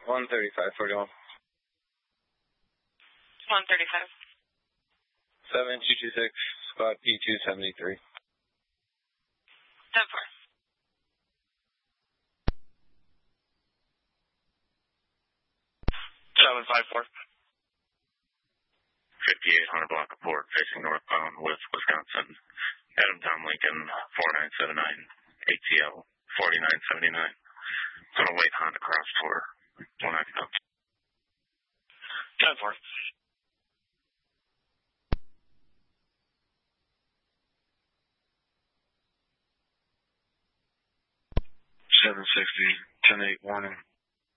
135, 41. 135. 7226, squad P273. 10-4. 754. 5800 block of port facing northbound with Wisconsin. Adam Tom Lincoln 4979 ATL 4979. It's on a white Honda Cross Tour 190. 10-4. 760, 10-8 warning.